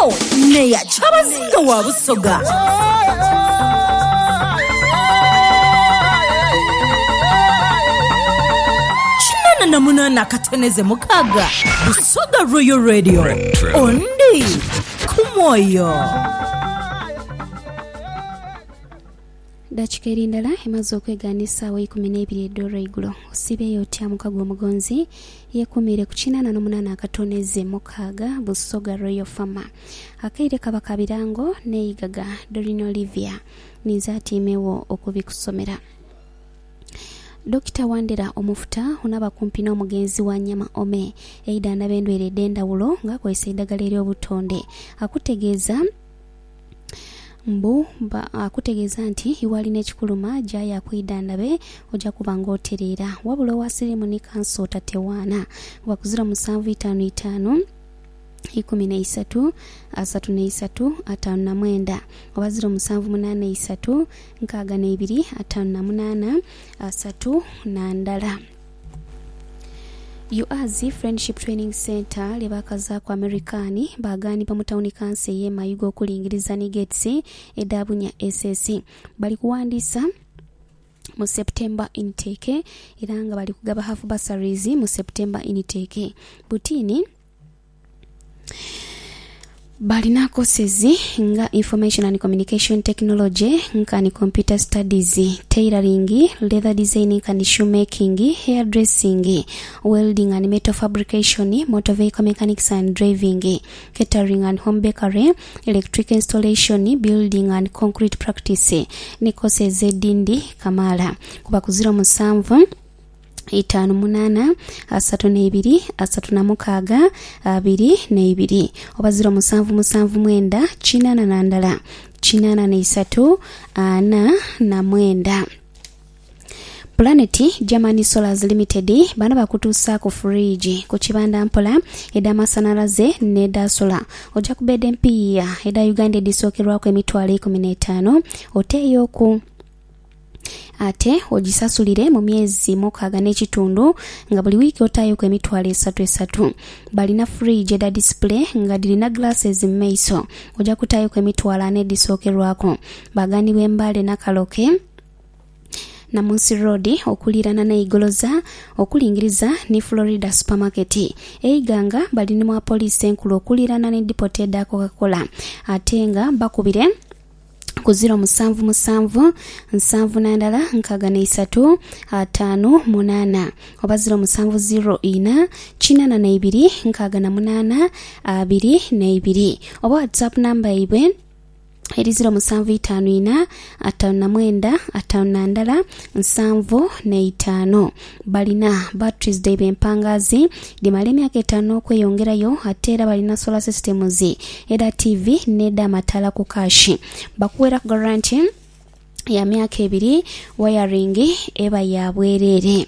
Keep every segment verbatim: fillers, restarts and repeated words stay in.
Yo, neya chabazinga wa Busoga. Chinana namuna nakateneze mukaga. Busoga Royal Radio. Ondi kumoyo. Dakika erindala emaze okweganisa wa ikumi n'ebiri eddoro igulo osibe yotya mukago omugonzi yekumire ku kinana n'omunana akatoneze mukaaga Busoga Royal Farmer akaire kabaka birango neyigaga Dorino Olivia nizatimewo okubikusomera. Dokita Wandera omufuta unaba kumpi n'omugenzi wa Nyama Ome eida nabendwere dendawulo nga kwese eddagala ery'obutonde akutegeeza mbu ba akutegeeza nti iwalina ekikuluma jaya kuidandabe oja kubanga oterera wabula wasirimu ni kanso tatewana wakuzira musanvu itano itano ikumi na isatu asatu na isatu atano na mwenda wabazira musanvu munane isatu nkaaga na ibiri atano na munana asatu na ndala. U A Z Friendship Training Center lebakaza kwa Amerikani bagani pamutawuni kanse ye mayugo okulingiriza ni Gates edabunya S S C bali kuwandisa mu September intake iranga bali kugaba half bursaries mu September intake butini balina courses nga information and communication technology nka ni computer studies, tailoring, leather designing and shoemaking, hairdressing, welding and metal fabrication, motor vehicle mechanics and driving, catering and home bakery, electric installation, building and concrete practice. Ni courses edindi kamala kuba kuzira musanvu itanu munana asatu na ibiri asatu na mukaaga abiri na ibiri obaziro musanvu musanvu mwenda chinana na ndala chinana na isatu ana na mwenda. Planet Germany Solars Limited bana bakutusa ku fridge ku kibanda mpola eda masanalaze neda solar oja kubede mpiya eda Uganda disokerwa ku emitwalo ikumi na etaano oteyo ku ate ogisasulire mu myezi mukaaga n'ekitundu nga buli wiiki otayo ku emitwalo esatu esatu. Balina fridge eda display nga dirina glasses mmeiso oja kutayo ku emitwalo ane disookerwako. Bagani bw'embale nakaloke na Munsi Road okulirana na Igoloza okulingiriza ni Florida Supermarket eiganga balina mu police enkulu okulirana ne Deported Coca-Cola atenga bakubire kuziro musanvu musanvu nsanvu nandala nkaaga na isatu atano munana obaziro musanvu zero ina chinana na ibiri nkaaga na munana abiri na ibiri oba WhatsApp number ibwe eri ziro musanvu itano ina atano na mwenda atano na ndala nsanvu na itano. Balina batteries debe mpangazi dimale myaka etaano kweyongerayo atera balina solar systems eda T V neda matala ku kashi bakuwera guarantee ya myaka ebiri wiring eba ya bwerere.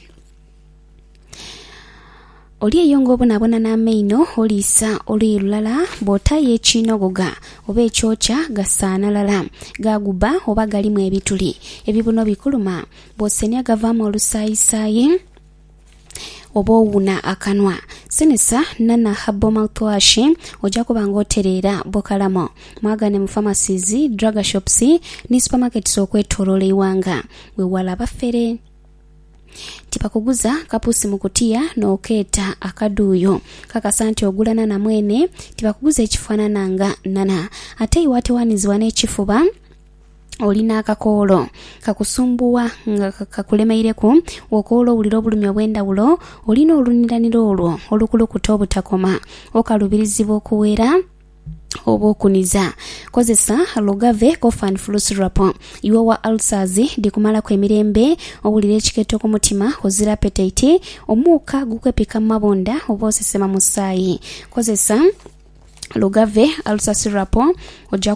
Oli eyongo obonabona n'ameino olisa oli lulala bota y'ekinogoga oba ekyocha gasaanalala gaguba oba galimu ebituli ebibuno bikuluma bosenya gavamu olusaayisayi oba owuna akanwa senesa nana habo mouthwash oja kubanga oterera bokalamo mwagane mu pharmacies, drug shops ni supermarkets okwetoloola iwanga wewala bafere tipa kuguza kapusi mukutia n'okeeta akaduuyo kakasanti ogulana na mwene tipa kuguza ekifaanana nga nana ate iwate wanizibwa n'ekifuba olina akakoolo kakusumbuwa nga kakulemeireku okoolo obuliro obulumi obw'endawulo olina oluniraniro olwo olukulukuta obutakoma okalubirizibwa okuwera obo kuniza kozesa Logave cough and flu syrup iwo wa ulcers dikumala ku emirembe obulire ekiketo ku mutima ozira appetite omuka gukwepika mabonda obosesema musayi kozesa Logave ulcer syrup oja